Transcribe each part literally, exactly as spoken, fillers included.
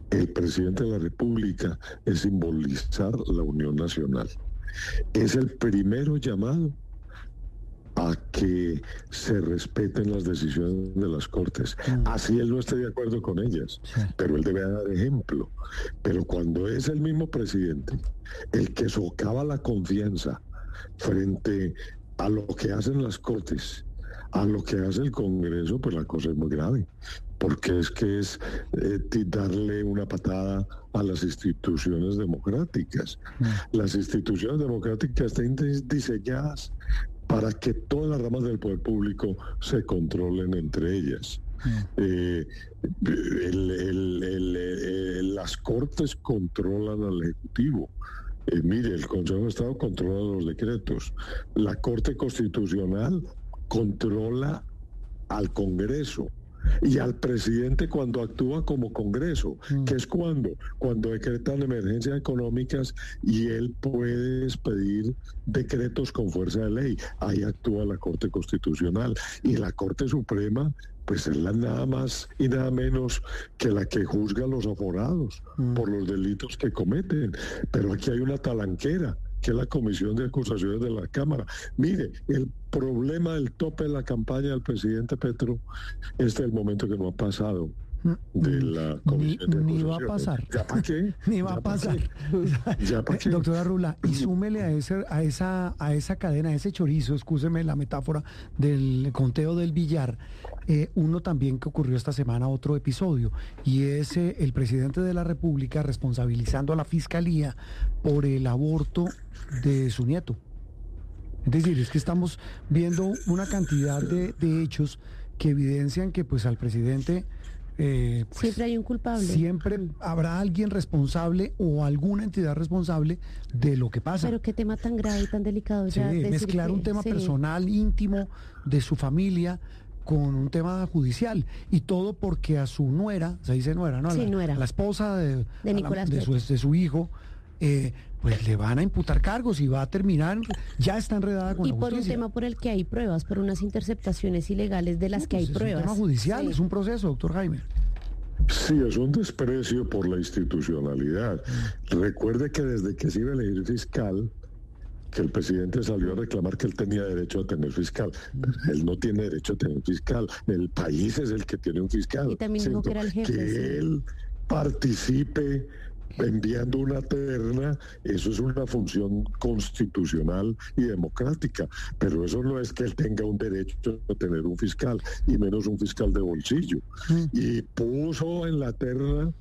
el presidente de la República es simbolizar la unión nacional. Es el primero llamado a que se respeten las decisiones de las Cortes. Mm. Así él no esté de acuerdo con ellas, sí, pero él debe dar ejemplo. Pero cuando es el mismo presidente el que socava la confianza frente a lo que hacen las Cortes, a lo que hace el Congreso, pues la cosa es muy grave, porque es que es eh, darle una patada a las instituciones democráticas. Mm. Las instituciones democráticas están diseñadas para que todas las ramas del poder público se controlen entre ellas. Mm. Eh, el, el, el, el, las Cortes controlan al Ejecutivo. Eh, mire, el Consejo de Estado controla los decretos. La Corte Constitucional controla al Congreso y al presidente cuando actúa como Congreso, mm. que es cuando, cuando decretan emergencias económicas y él puede expedir decretos con fuerza de ley. Ahí actúa la Corte Constitucional, y la Corte Suprema pues es la nada más y nada menos que la que juzga a los aforados mm. por los delitos que cometen. Pero aquí hay una talanquera, que es la Comisión de Acusaciones de la Cámara. Mire, el problema del tope de la campaña del presidente Petro, este es el momento que no ha pasado de la Comisión ni, de Acusaciones. Ni va a pasar. ¿Ya para qué? Ni va a pasar. ¿Ya para qué? Doctora Rula, y súmele a, ese, a, esa, a esa cadena, a ese chorizo, excúseme la metáfora del conteo del billar, eh, uno también que ocurrió esta semana, otro episodio, y es eh, el presidente de la República responsabilizando a la Fiscalía por el aborto de su nieto. Es decir, es que estamos viendo una cantidad de, de hechos que evidencian que pues al presidente... Eh, pues, siempre hay un culpable. Siempre mm. habrá alguien responsable o alguna entidad responsable de lo que pasa. Pero qué tema tan grave y tan delicado. Sí, ya mezclar que, un tema sí. personal, íntimo, de su familia, con un tema judicial. Y todo porque a su nuera, se dice nuera, ¿no? Sí, la, nuera. La esposa de, de, Nicolás la, de, su, de su hijo, eh, pues le van a imputar cargos y va a terminar, ya está enredada con y la justicia. Y por un tema por el que hay pruebas, por unas interceptaciones ilegales de las no, que pues hay es pruebas. Es un tema judicial, sí. Es un proceso, doctor Jaime. Sí, es un desprecio por la institucionalidad. Recuerde que desde que se iba a elegir fiscal, que el presidente salió a reclamar que él tenía derecho a tener fiscal. Él no tiene derecho a tener fiscal. El país es el que tiene un fiscal. Y también dijo que era el jefe. Que sí. Él participe enviando una terna, eso es una función constitucional y democrática, pero eso no es que él tenga un derecho a tener un fiscal, y menos un fiscal de bolsillo. Mm. Y puso en la terna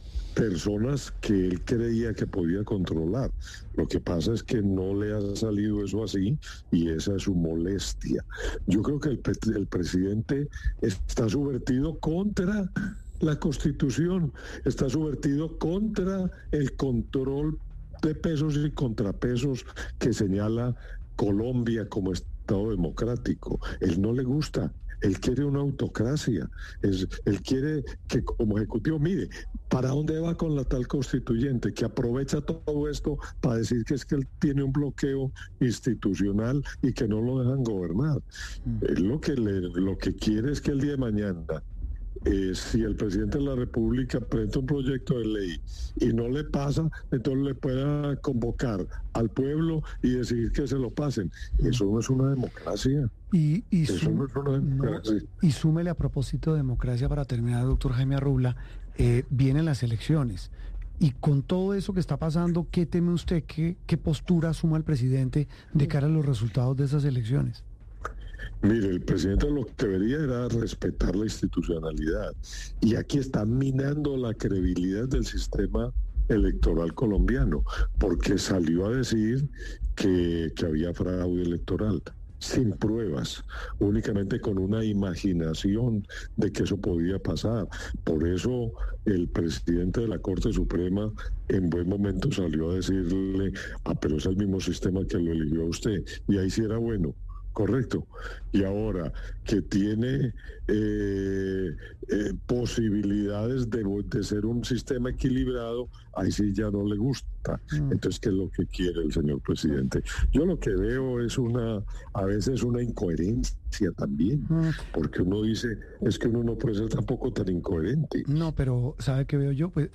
personas que él creía que podía controlar. Lo que pasa es que no le ha salido eso así, y esa es su molestia. Yo creo que el, el presidente está subvertido contra la Constitución, está subvertido contra el control de pesos y contrapesos que señala Colombia como Estado democrático. Él no le gusta, él quiere una autocracia, es, él quiere que como ejecutivo, mire, ¿para dónde va con la tal constituyente? Que aprovecha todo esto para decir que es que él tiene un bloqueo institucional y que no lo dejan gobernar. Mm. Él lo que, le, lo que quiere es que el día de mañana, Eh, si el presidente de la República presenta un proyecto de ley y no le pasa, entonces le pueda convocar al pueblo y decidir que se lo pasen. Eso no es una democracia. Y, y, Eso sum, no es una democracia. No, y súmele a propósito de democracia, para terminar, doctor Jaime Arrula, eh, vienen las elecciones. Y con todo eso que está pasando, ¿qué teme usted? ¿Qué, qué postura asuma el presidente de cara a los resultados de esas elecciones? Mire, el presidente lo que debería era respetar la institucionalidad, y aquí está minando la credibilidad del sistema electoral colombiano, porque salió a decir que, que había fraude electoral sin pruebas, únicamente con una imaginación de que eso podía pasar. Por eso el presidente de la Corte Suprema en buen momento salió a decirle, ah, pero es el mismo sistema que lo eligió a usted, y ahí sí era bueno. Correcto. Y ahora que tiene eh, eh, posibilidades de, de ser un sistema equilibrado, ahí sí ya no le gusta. Mm. Entonces, ¿qué es lo que quiere el señor presidente? Yo lo que veo es una, a veces una incoherencia también, mm. porque uno dice, es que uno no puede ser tampoco tan incoherente. No, pero ¿sabe qué veo yo? Pues